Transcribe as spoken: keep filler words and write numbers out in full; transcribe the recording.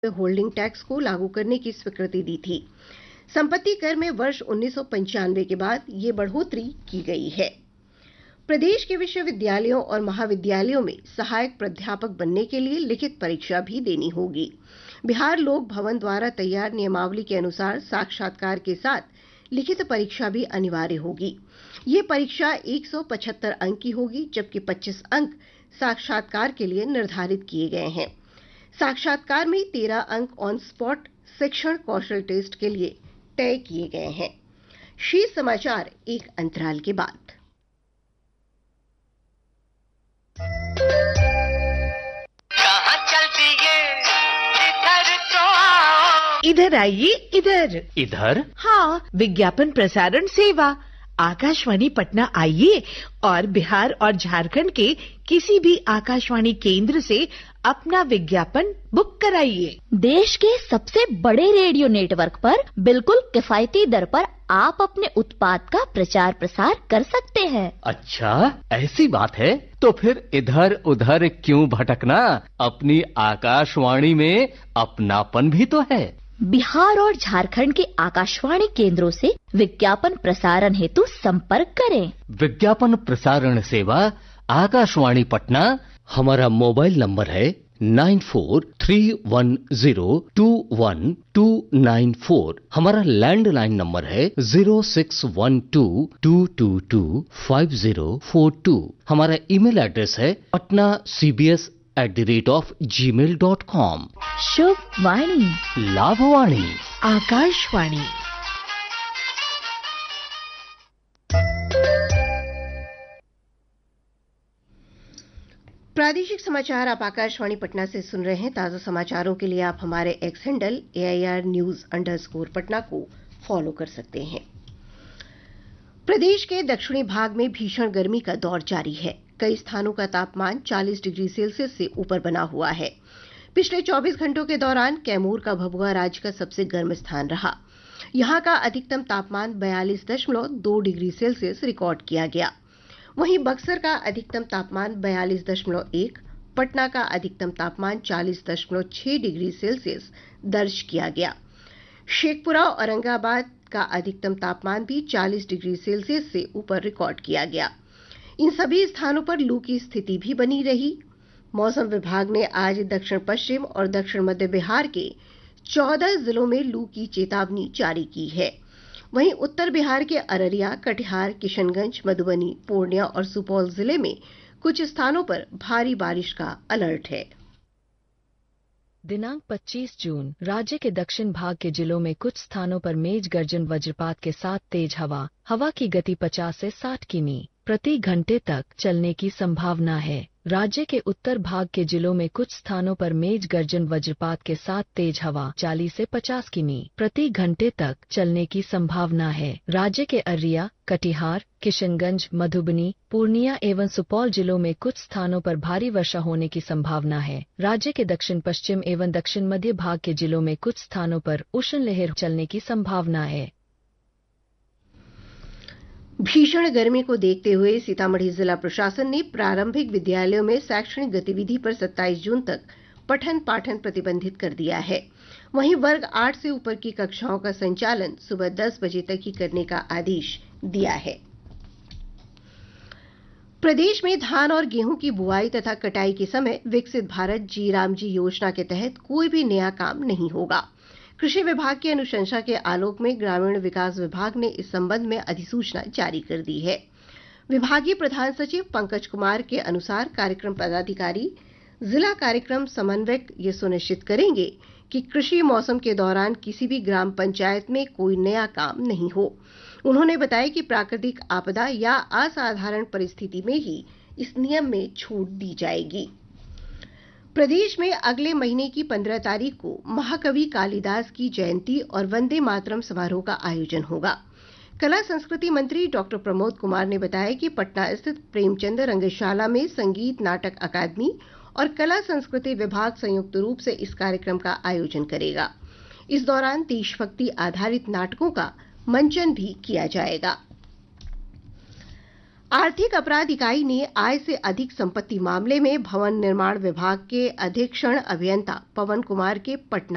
Holding tax को लागू करने की स्वीकृति दी थी। संपत्ति कर में वर्ष उन्नीस सौ पंचानवे के बाद ये बढ़ोतरी की गई है। प्रदेश के विश्वविद्यालयों और महाविद्यालयों में सहायक प्राध्यापक बनने के लिए लिखित परीक्षा भी देनी होगी। बिहार लोक भवन द्वारा तैयार नियमावली के अनुसार साक्षात्कार के साथ लिखित परीक्षा भी अनिवार्य होगी। ये परीक्षा एक सौ पचहत्तर अंक की होगी, जबकि पच्चीस अंक साक्षात्कार के लिए निर्धारित किए गए हैं। साक्षात्कार में तेरह अंक ऑन स्पॉट शिक्षण कौशल टेस्ट के लिए तय किए गए हैं। शीर्ष समाचार एक अंतराल के बाद। कहाँ चलती है इधर तो आओ। इधर आइए, इधर इधर? हाँ, विज्ञापन प्रसारण सेवा आकाशवाणी पटना आइए और बिहार और झारखंड के किसी भी आकाशवाणी केंद्र से अपना विज्ञापन बुक कराइए। देश के सबसे बड़े रेडियो नेटवर्क पर बिल्कुल किफायती दर पर आप अपने उत्पाद का प्रचार प्रसार कर सकते हैं। अच्छा, ऐसी बात है तो फिर इधर उधर क्यों भटकना, अपनी आकाशवाणी में अपनापन भी तो है। बिहार और झारखंड के आकाशवाणी केंद्रों से विज्ञापन प्रसारण हेतु संपर्क करें। विज्ञापन प्रसारण सेवा आकाशवाणी पटना। हमारा मोबाइल नंबर है nine four three one zero to one two nine four. हमारा लैंडलाइन नंबर है zero six one two to to to five zero four to. हमारा ईमेल एड्रेस है Patna C B S at the rate of ji mail dot com. शुभ वाणी, लाभवाणी, आकाशवाणी। प्रादेशिक समाचार आप आकाशवाणी पटना से सुन रहे हैं। ताज़ा समाचारों के लिए आप हमारे x handle A I R news underscore Patna को फॉलो कर सकते हैं। प्रदेश के दक्षिणी भाग में भीषण गर्मी का दौर जारी है। कई स्थानों का तापमान चालीस डिग्री सेल्सियस से ऊपर बना हुआ है। पिछले चौबीस घंटों के दौरान कैमूर का भभुआ राज्य का सबसे गर्म स्थान रहा। यहां का अधिकतम तापमान बयालीस दशमलव दो डिग्री सेल्सियस रिकॉर्ड किया गया। वहीं बक्सर का अधिकतम तापमान बयालीस दशमलव एक, पटना का अधिकतम तापमान चालीस दशमलव छह डिग्री सेल्सियस दर्ज किया गया। शेखपुरा और औरंगाबाद का अधिकतम तापमान भी चालीस डिग्री सेल्सियस से ऊपर रिकॉर्ड किया गया। इन सभी स्थानों पर लू की स्थिति भी बनी रही। मौसम विभाग ने आज दक्षिण पश्चिम और दक्षिण मध्य बिहार के चौदह जिलों में लू की चेतावनी जारी की है। वहीं उत्तर बिहार के अररिया, कटिहार, किशनगंज, मधुबनी, पूर्णिया और सुपौल जिले में कुछ स्थानों पर भारी बारिश का अलर्ट है। दिनांक पच्चीस जून राज्य के दक्षिण भाग के जिलों में कुछ स्थानों पर मेघ गर्जन वज्रपात के साथ तेज हवा हवा की गति पचास से साठ किमी प्रति घंटे तक चलने की संभावना है। राज्य के उत्तर भाग के जिलों में कुछ स्थानों पर मेघ गर्जन वज्रपात के साथ तेज हवा चालीस से पचास किमी प्रति घंटे तक चलने की संभावना है। राज्य के अररिया, कटिहार, किशनगंज, मधुबनी, पूर्णिया एवं सुपौल जिलों में कुछ स्थानों पर भारी वर्षा होने की संभावना है। राज्य के दक्षिण पश्चिम एवं दक्षिण मध्य भाग के जिलों में कुछ स्थानों पर उष्ण लहर चलने की संभावना है। भीषण गर्मी को देखते हुए सीतामढ़ी जिला प्रशासन ने प्रारंभिक विद्यालयों में शैक्षणिक गतिविधि पर सत्ताईस जून तक पठन पाठन प्रतिबंधित कर दिया है। वहीं वर्ग आठ से ऊपर की कक्षाओं का संचालन सुबह दस बजे तक ही करने का आदेश दिया है। प्रदेश में धान और गेहूं की बुआई तथा कटाई के समय विकसित भारत जी राम जी योजना के तहत कोई भी नया काम नहीं होगा। कृषि विभाग की अनुशंसा के आलोक में ग्रामीण विकास विभाग ने इस संबंध में अधिसूचना जारी कर दी है। विभागीय प्रधान सचिव पंकज कुमार के अनुसार कार्यक्रम पदाधिकारी जिला कार्यक्रम समन्वयक ये सुनिश्चित करेंगे कि कृषि मौसम के दौरान किसी भी ग्राम पंचायत में कोई नया काम नहीं हो। उन्होंने बताया कि प्राकृतिक आपदा या असाधारण परिस्थिति में ही इस नियम में छूट दी जाएगी। प्रदेश में अगले महीने की पंद्रह तारीख को महाकवि कालिदास की जयंती और वंदे मातरम समारोह का आयोजन होगा। कला संस्कृति मंत्री डॉक्टर प्रमोद कुमार ने बताया कि पटना स्थित प्रेमचंद रंगशाला में संगीत नाटक अकादमी और कला संस्कृति विभाग संयुक्त रूप से इस कार्यक्रम का आयोजन करेगा। इस दौरान देशभक्ति आधारित नाटकों का मंचन भी किया जाएगा। आर्थिक अपराध इकाई ने आय से अधिक संपत्ति मामले में भवन निर्माण विभाग के अधीक्षण अभियंता पवन कुमार के पटना